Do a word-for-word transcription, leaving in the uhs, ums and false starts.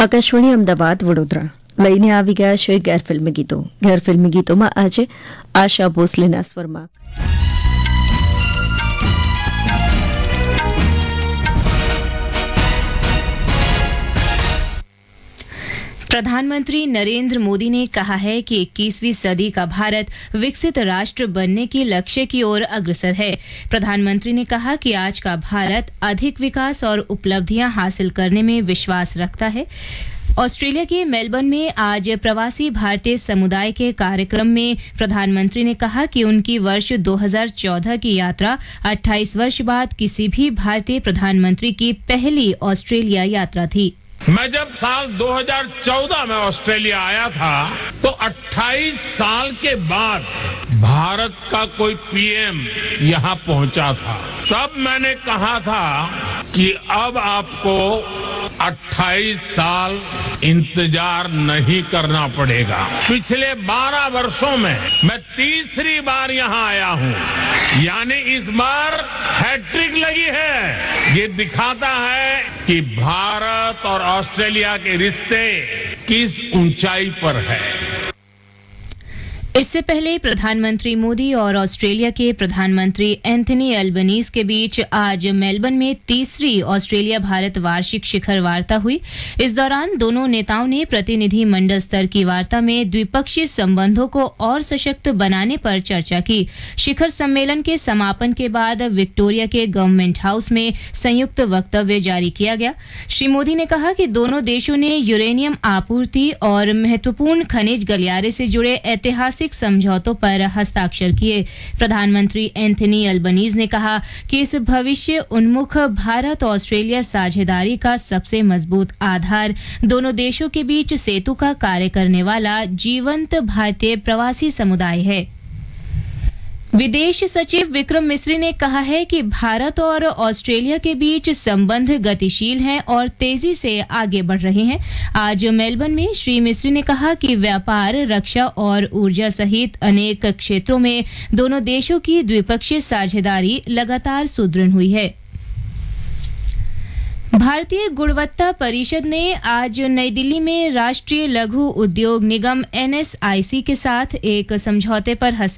આકાશવાણી અમદાવાદ વડોદરા લઈને આવી ગયા છે ગેરફિલ્મી ગીતો. ગેરફિલ્મી ગીતોમાં આજે આશા ભોસલેના સ્વરમાં प्रधानमंत्री नरेंद्र मोदी ने कहा है कि इक्कीसवीं सदी का भारत विकसित राष्ट्र बनने के लक्ष्य की ओर अग्रसर है। प्रधानमंत्री ने कहा कि आज का भारत अधिक विकास और उपलब्धियां हासिल करने में विश्वास रखता है। ऑस्ट्रेलिया के मेलबर्न में आज प्रवासी भारतीय समुदाय के कार्यक्रम में प्रधानमंत्री ने कहा कि उनकी वर्ष दो हज़ार चौदह की यात्रा अट्ठाईस वर्ष बाद किसी भी भारतीय प्रधानमंत्री की पहली ऑस्ट्रेलिया यात्रा थी। मैं जब साल दो हज़ार चौदह में ऑस्ट्रेलिया आया था तो अट्ठाईस साल के बाद भारत का कोई पीएम यहां पहुंचा था। तब मैंने कहा था कि अब आपको अट्ठाईस साल इंतजार नहीं करना पड़ेगा। पिछले बारह वर्षों में मैं तीसरी बार यहां आया हूं, यानी इस बार हैट्रिक लगी है। ये दिखाता है कि भारत और ऑस्ट्रेलिया के रिश्ते किस ऊंचाई पर है। इससे पहले प्रधानमंत्री मोदी और ऑस्ट्रेलिया के प्रधानमंत्री एंथनी एल्बनीज के बीच आज मेलबर्न में तीसरी ऑस्ट्रेलिया भारत वार्षिक शिखर वार्ता हुई। इस दौरान दोनों नेताओं ने प्रतिनिधि मंडल स्तर की वार्ता में द्विपक्षीय संबंधों को और सशक्त बनाने पर चर्चा की। शिखर सम्मेलन के समापन के बाद विक्टोरिया के गवर्नमेंट हाउस में संयुक्त वक्तव्य जारी किया गया। श्री मोदी ने कहा कि दोनों देशों ने यूरेनियम आपूर्ति और महत्वपूर्ण खनिज गलियारे से जुड़े ऐतिहासिक समझौतों पर हस्ताक्षर किए। प्रधानमंत्री एंथनी अल्बनीज ने कहा कि इस भविष्य उन्मुख भारत ऑस्ट्रेलिया साझेदारी का सबसे मजबूत आधार दोनों देशों के बीच सेतु का कार्य करने वाला जीवंत भारतीय प्रवासी समुदाय है। विदेश सचिव विक्रम मिस्री ने कहा है कि भारत और ऑस्ट्रेलिया के बीच संबंध गतिशील हैं और तेजी से आगे बढ़ रहे हैं। आज मेलबर्न में श्री मिस्री ने कहा कि व्यापार, रक्षा और ऊर्जा सहित अनेक क्षेत्रों में दोनों देशों की द्विपक्षीय साझेदारी लगातार सुदृढ़ हुई है। भारतीय गुणवत्ता परिषद ने आज नई दिल्ली में राष्ट्रीय लघु उद्योग निगम एन एस आई सी के साथ एक समझौते पर हस्ताक्षर